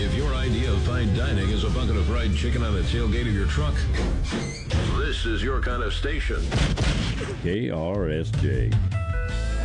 If your idea of fine dining is a bucket of fried chicken on the tailgate of your truck, this is your kind of station. KRSJ.